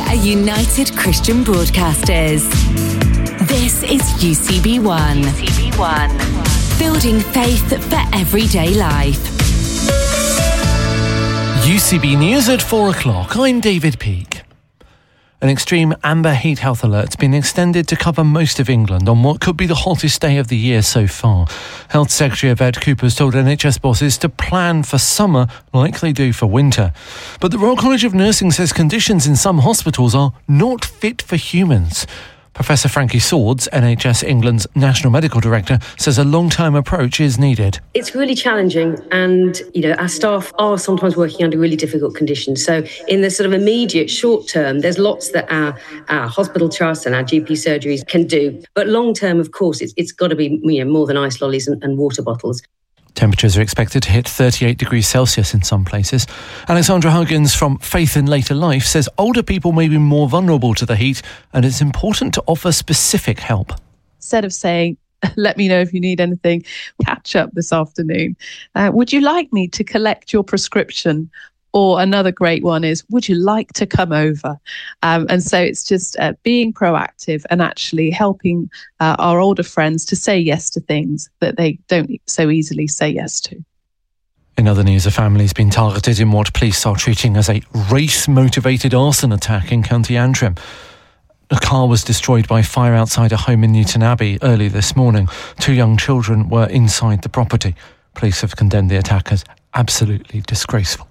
are United Christian Broadcasters. This is UCB1. UCB1. Building faith for everyday life. UCB News at 4 o'clock. I'm David Peake. An extreme amber heat health alert's been extended to cover most of England on what could be the hottest day of the year so far. Health Secretary Yvette Cooper's told NHS bosses to plan for summer like they do for winter. But the Royal College of Nursing says conditions in some hospitals are not fit for humans. Professor Frankie Swords, NHS England's National Medical Director, says a long-term approach is needed. It's really challenging and, our staff are sometimes working under really difficult conditions. So in the sort of immediate short term, there's lots that our hospital trusts and our GP surgeries can do. But long term, of course, it's got to be more than ice lollies and water bottles. Temperatures are expected to hit 38 degrees Celsius in some places. Alexandra Huggins from Faith in Later Life says older people may be more vulnerable to the heat and it's important to offer specific help. Instead of saying, let me know if you need anything, catch up this afternoon. Would you like me to collect your prescription? Or another great one is, would you like to come over? And so it's just being proactive and actually helping our older friends to say yes to things that they don't so easily say yes to. In other news, a family's been targeted in what police are treating as a race-motivated arson attack in County Antrim. A car was destroyed by fire outside a home in Newton Abbey early this morning. 2 young children were inside the property. Police have condemned the attack as absolutely disgraceful.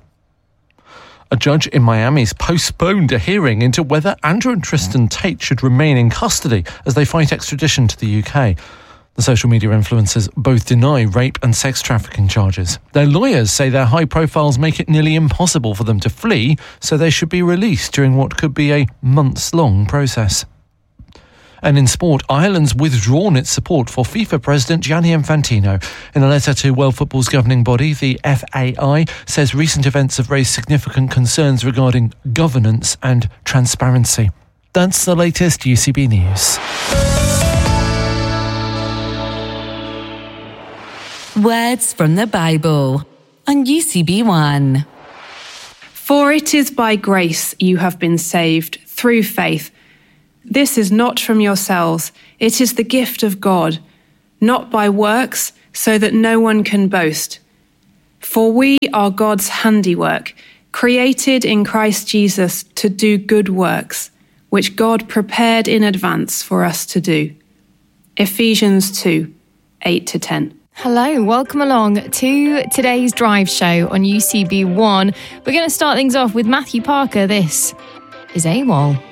A judge in Miami's postponed a hearing into whether Andrew and Tristan Tate should remain in custody as they fight extradition to the UK. The social media influencers both deny rape and sex trafficking charges. Their lawyers say their high profiles make it nearly impossible for them to flee, so they should be released during what could be a months-long process. And in sport, Ireland's withdrawn its support for FIFA President Gianni Infantino. In a letter to World Football's governing body, the FAI says recent events have raised significant concerns regarding governance and transparency. That's the latest UCB News. Words from the Bible on UCB1. For it is by grace you have been saved through faith. This is not from yourselves, it is the gift of God, not by works, so that no one can boast. For we are God's handiwork, created in Christ Jesus to do good works, which God prepared in advance for us to do. Ephesians 2, 8-10. Hello, welcome along to today's Drive Show on UCB1. We're going to start things off with Matthew Parker. This is AWOL.